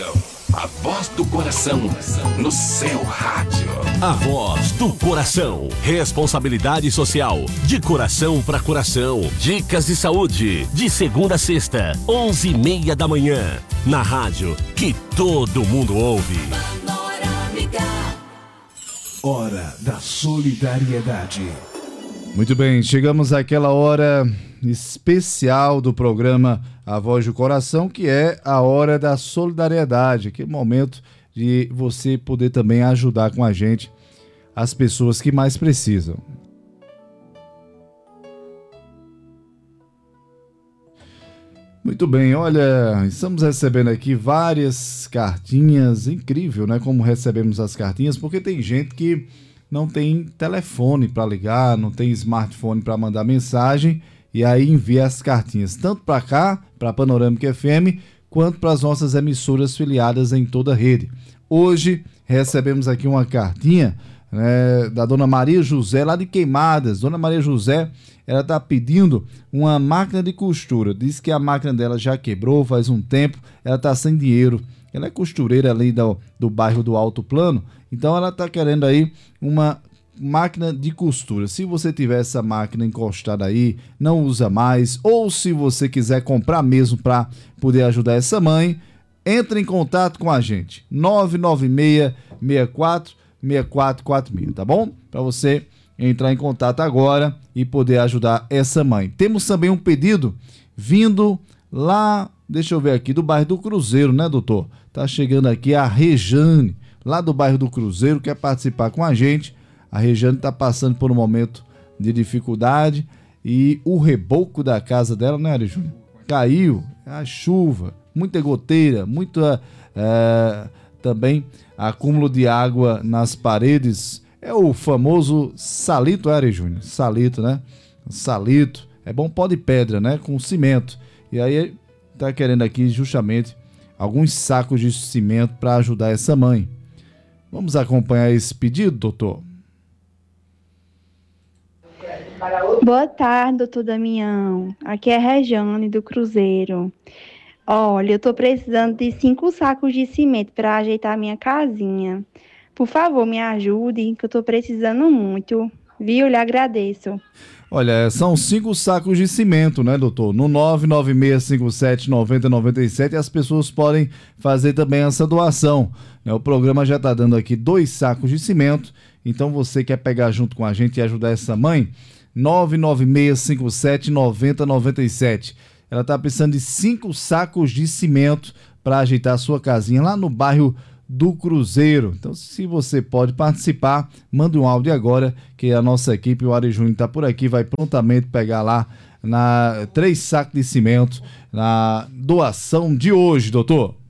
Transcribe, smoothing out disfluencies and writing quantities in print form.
A voz do coração no seu rádio. A voz do coração. Responsabilidade social. De coração para coração. Dicas de saúde. De segunda a sexta, 11h30 da manhã. Na rádio que todo mundo ouve. Hora da solidariedade. Muito bem, chegamos àquela hora especial do programa A Voz do Coração, que é a hora da solidariedade, aquele momento de você poder também ajudar com a gente as pessoas que mais precisam. Muito bem, olha, estamos recebendo aqui várias cartinhas, incrível, né, como recebemos as cartinhas, porque tem gente que não tem telefone para ligar, não tem smartphone para mandar mensagem, e aí envia as cartinhas, tanto para cá, para Panorâmica FM, quanto para as nossas emissoras filiadas em toda a rede. Hoje recebemos aqui uma cartinha, né, da Dona Maria José, lá de Queimadas. Dona Maria José, ela está pedindo uma máquina de costura. Diz que a máquina dela já quebrou faz um tempo, ela está sem dinheiro. Ela é costureira ali do bairro do Alto Plano, então ela está querendo aí uma máquina de costura. Se você tiver essa máquina encostada aí, não usa mais, ou se você quiser comprar mesmo para poder ajudar essa mãe, entre em contato com a gente, 996-64-6446, tá bom? Para você entrar em contato agora e poder ajudar essa mãe. Temos também um pedido vindo lá, deixa eu ver aqui, do bairro do Cruzeiro, né, doutor? Tá chegando aqui a Rejane, lá do bairro do Cruzeiro, quer participar com a gente. A Rejane está passando por um momento de dificuldade e o reboco da casa dela, né, Rejane? Caiu, a chuva, muita goteira, muita também acúmulo de água nas paredes. É o famoso salito, Rejane? Salito, né? Salito, é bom pó de pedra, né? Com cimento. E aí tá querendo aqui justamente alguns sacos de cimento para ajudar essa mãe. Vamos acompanhar esse pedido, doutor? Boa tarde, doutor Damião. Aqui é Rejane, do Cruzeiro. Olha, eu tô precisando de 5 sacos de cimento para ajeitar a minha casinha. Por favor, me ajude, que eu tô precisando muito. Viu? Eu lhe agradeço. Olha, são 5 sacos de cimento, né, doutor? No 996579097 as pessoas podem fazer também essa doação, né? O programa já está dando aqui 2 sacos de cimento, então você quer pegar junto com a gente e ajudar essa mãe? 996579097. Ela está precisando de 5 sacos de cimento para ajeitar a sua casinha lá no bairro do Cruzeiro. Então, se você pode participar, manda um áudio agora, que a nossa equipe, o Ari Júnior, está por aqui, vai prontamente pegar lá 3 sacos de cimento na doação de hoje, doutor.